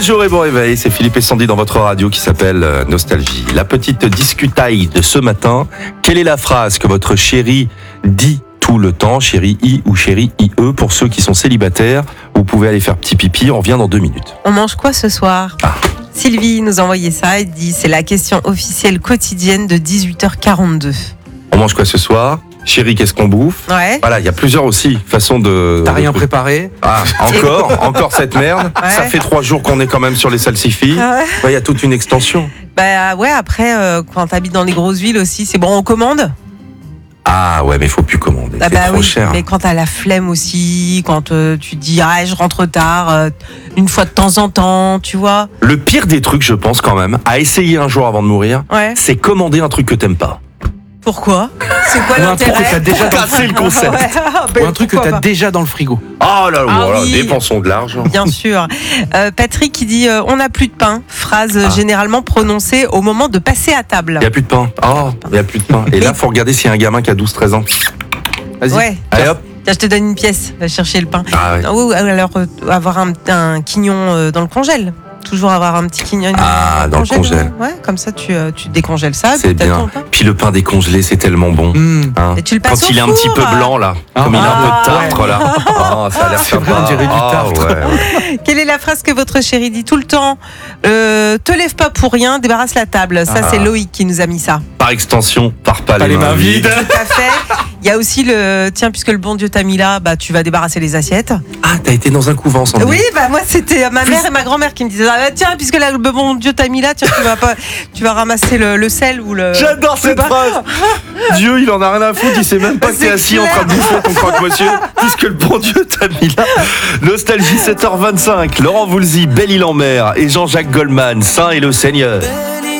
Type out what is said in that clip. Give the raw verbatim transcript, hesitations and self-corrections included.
Bonjour et bon réveil, c'est Philippe et Sandy dans votre radio qui s'appelle euh, Nostalgie. La petite discutaille de ce matin, quelle est la phrase que votre chéri dit tout le temps, chéri I ou chéri I E, pour ceux qui sont célibataires? Vous pouvez aller faire petit pipi, on revient dans deux minutes. On mange quoi ce soir? Ah. Sylvie nous a envoyé ça, elle dit c'est la question officielle quotidienne de dix-huit heures quarante-deux. On mange quoi ce soir? Chéri, qu'est-ce qu'on bouffe? Ouais. Voilà, il y a plusieurs aussi façons de... T'as rien préparé? Ah, encore, encore cette merde. Ouais. Ça fait trois jours qu'on est quand même sur les salsifis. Ah ouais. Il y a toute une extension. Bah ouais, après, euh, quand t'habites dans les grosses villes aussi, c'est bon, on commande? Ah ouais, mais il faut plus commander, Ah c'est bah trop oui, cher. mais quand t'as la flemme aussi, quand euh, tu te dis ah je rentre tard, euh, une fois de temps en temps, tu vois. Le pire des trucs, je pense quand même, à essayer un jour avant de mourir, Ouais. c'est commander un truc que t'aimes pas. Pourquoi? C'est quoi Ou un truc l'intérêt? que t'as déjà dans le Casser le concept. Ouais, ah, Ou ben, un truc que pourquoi t'as pas. déjà dans le frigo. Oh là là, Ah voilà, oui. dépensons de l'argent. Bien sûr. Euh, Patrick qui dit euh, on n'a plus de pain. Phrase Ah. généralement prononcée au moment de passer à table. Il n'y a plus de pain. Oh, il n'y a plus de pain. Et là, faut regarder s'il y a un gamin qui a douze treize ans. Vas-y. Ouais. Allez hop. Tiens, je te donne une pièce. Va chercher le pain. Ah ouais. Ou alors euh, avoir un, un quignon euh, dans le congèle. Toujours avoir un petit quignon Ah, dans le congèle. Ouais, comme ça tu, euh, tu décongèles ça. C'est puis t'as bien. ton pain. Puis le pain décongelé, c'est tellement bon. Mmh. Hein. Et tu le passes Quand au il est un four, petit peu hein. blanc là, Ah. comme il a un peu de Ah, tartre là. Oh, ça a l'air C'est vrai, sympa. on dirait du Ah, tartre. ouais, ouais. Quelle est la phrase que votre chéri dit tout le temps? euh, Te lève pas pour rien, débarrasse la table. Ça, Ah. c'est Loïc qui nous a mis ça. Par extension, pars pas, Pas les mains vides. Tout à fait. Il y a aussi le tiens, puisque le bon Dieu t'a mis là, bah, tu vas débarrasser les assiettes. Ah, t'as été dans un couvent, Sandy. Oui, bah moi c'était ma mère et ma grand-mère qui me disaient ah, bah, tiens, puisque là, le bon Dieu t'a mis là, tiens, tu vas pas, tu vas ramasser le, le sel ou le. J'adore cette le bar- phrase. Dieu, il en a rien à foutre, il sait même pas que C'est t'es assis en clair. train de bouffer ton croque-monsieur, puisque le bon Dieu t'a mis là. Nostalgie sept heures vingt-cinq, Laurent Voulzy, Belle-Île-en-Mer et Jean-Jacques Goldman, Saint et le Seigneur.